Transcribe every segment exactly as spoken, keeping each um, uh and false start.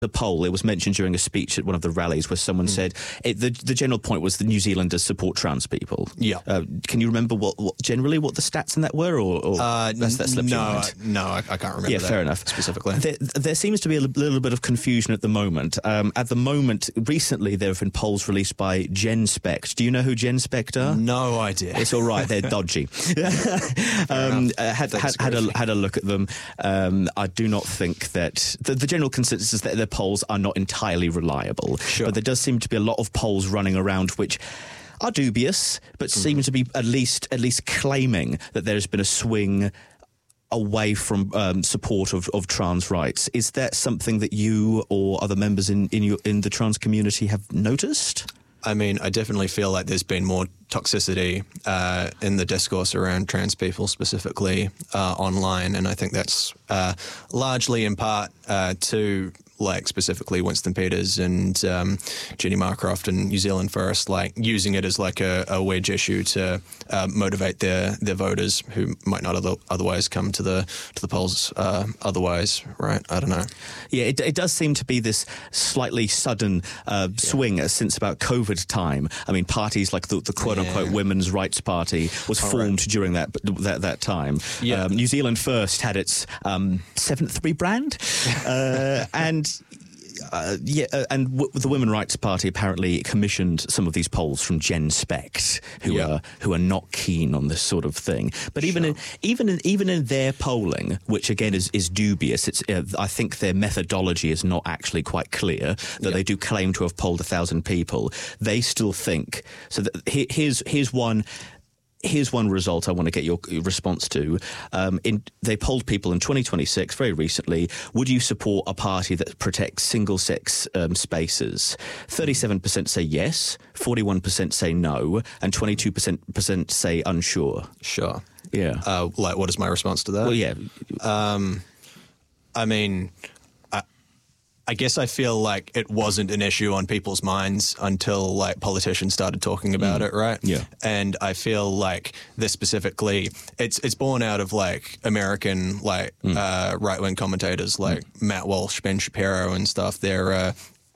the poll, it was mentioned during a speech at one of the rallies where someone mm. said it, the the general point was that New Zealanders support trans people. Yeah. Uh, can you remember what, what generally what the stats in that were, or, or uh, that's, that slipped no, your mind? no, I, I can't remember. Yeah, that fair enough. Specifically, there, there seems to be a little bit of confusion at the moment. Um, at the moment, recently there have been polls released by GenSpect. Do you know who GenSpect are? No idea. It's all right. They're dodgy. um, uh, had had, had a had a look at them. Um, I do not think that the, the general consensus is that their polls are not entirely reliable. Sure. But there does seem to be a lot of polls running around which are dubious, but mm. seem to be at least at least claiming that there has been a swing away from um, support of, of trans rights. Is that something that you or other members in in, your, in the trans community have noticed? I mean, I definitely feel like there's been more toxicity uh, in the discourse around trans people, specifically uh, online, and I think that's uh, largely in part uh, to like specifically Winston Peters and um, Jenny Marcroft and New Zealand First, like using it as like a, a wedge issue to uh, motivate their their voters who might not other, otherwise come to the to the polls uh, otherwise, right? I don't know. Yeah, it, it does seem to be this slightly sudden uh, swing yeah. since about COVID time. I mean, parties like the, the quote-unquote yeah. Women's Rights Party was All formed right. during that that, that time. Yeah. Um, New Zealand First had its um, seventh rebrand, uh, and Uh, yeah, uh, and w- the Women's Rights Party apparently commissioned some of these polls from GenSpect, who yeah. are who are not keen on this sort of thing. But even sure. in, even in, even in their polling, which again is, is dubious, it's uh, I think their methodology is not actually quite clear. That yeah. they do claim to have polled a thousand people, they still think so. That, he, here's here's one. Here's one result I want to get your response to. Um, in, they polled people in twenty twenty-six, very recently. Would you support a party that protects single-sex um, spaces? thirty-seven percent say yes, forty-one percent say no, and twenty-two percent say unsure. Sure. Yeah. Uh, like, what is my response to that? Well, yeah. Um, I mean... I guess I feel like it wasn't an issue on people's minds until like politicians started talking about mm. it, right? Yeah. And I feel like this specifically, it's it's born out of like American like mm. uh, right wing commentators like mm. Matt Walsh, Ben Shapiro, and stuff. They're uh,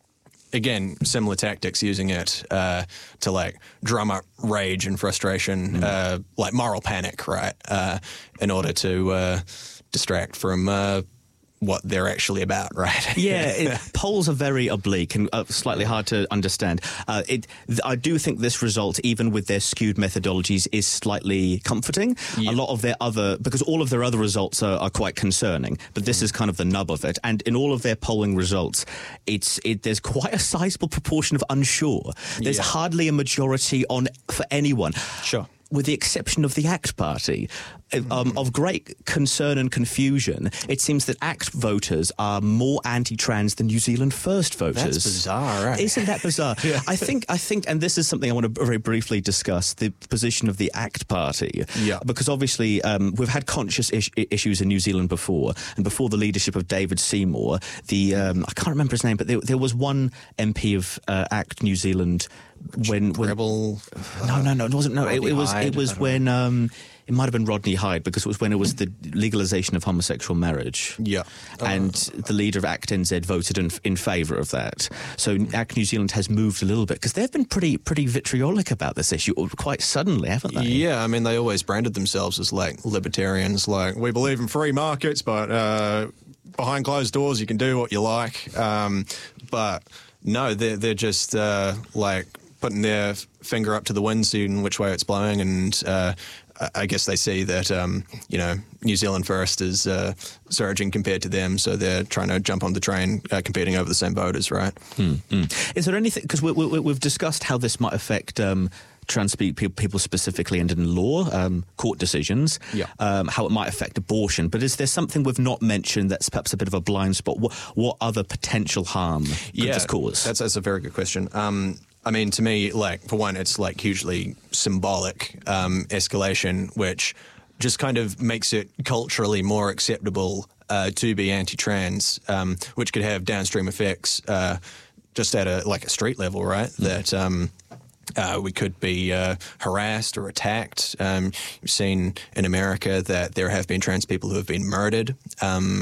again similar tactics, using it uh, to like drum up rage and frustration, mm. uh, like moral panic, right? Uh, in order to uh, distract from. Uh, what they're actually about, right? Yeah, it, polls are very oblique and uh, slightly hard to understand. Uh, it, th- I do think this result, even with their skewed methodologies, is slightly comforting. Yeah. A lot of their other, because all of their other results are, are quite concerning, but this mm. is kind of the nub of it. And in all of their polling results, it's it, there's quite a sizable proportion of unsure. There's yeah. hardly a majority on for anyone. Sure. With the exception of the ACT Party, um, of great concern and confusion, it seems that ACT voters are more anti-trans than New Zealand First voters. That's bizarre, right? Isn't that bizarre? yeah. I think, I think, and this is something I want to very briefly discuss, the position of the ACT Party. Yeah. Because obviously um, we've had conscious is- issues in New Zealand before, and before the leadership of David Seymour, the um, I can't remember his name, but there, there was one M P of uh, ACT New Zealand when... when Rebel... No, no, no, it wasn't. No, it, it was Hyde, it was when... Um, It might have been Rodney Hyde, because it was when it was the legalisation of homosexual marriage. Yeah. Uh, and the leader of ACT N Z voted in, in favour of that. So ACT New Zealand has moved a little bit, because they've been pretty pretty vitriolic about this issue quite suddenly, haven't they? Yeah, I mean, they always branded themselves as, like, libertarians. Like, we believe in free markets, but uh, behind closed doors you can do what you like. Um, but, no, they're, they're just, uh, like, putting their finger up to the wind, seeing which way it's blowing, and... Uh, I guess they see that, um, you know, New Zealand First is uh, surging compared to them, so they're trying to jump on the train, uh, competing over the same voters, right? Mm-hmm. Is there anything, because we, we, we've discussed how this might affect um, trans people, people specifically and in law, um, court decisions, yeah. um, how it might affect abortion, but is there something we've not mentioned that's perhaps a bit of a blind spot? What, what other potential harm could yeah, this cause? That's, that's a very good question. Um, I mean, to me, like, for one, it's like hugely symbolic um, escalation, which just kind of makes it culturally more acceptable uh, to be anti-trans, um, which could have downstream effects uh, just at a like a street level, right? Mm. That um, uh, we could be uh, harassed or attacked. Um, you've seen in America that there have been trans people who have been murdered. Um,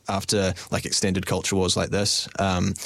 after like extended culture wars like this. Um,